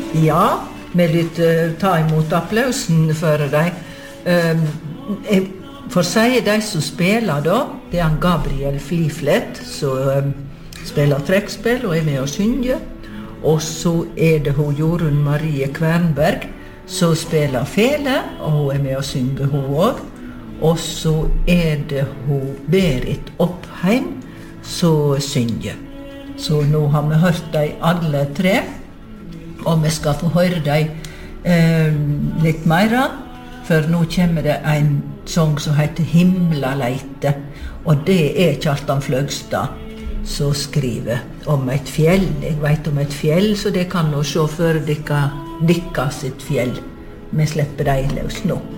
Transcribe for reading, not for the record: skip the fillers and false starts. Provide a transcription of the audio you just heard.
Ja, vi lytter ta imot applausen for deg. Jeg får si de som spiller da, det han Gabriel Fliflet, som spiller trekkspill og med å synge. Og så det hun Jorunn Marie Kvernberg, som spiller fele, og med å synge hun også. Og så det hun Berit Oppheim, som synger. Så nå har vi hørt de alle tre, og vi skal få høre dem litt mer, for nå kommer det en sang som heter Himlaleite, og det Kjartan Fløgstad som skriver om et fjell. Jeg vet om et fjell, så det kan nå se for dere sitt fjell. Vi slipper dem løs nå.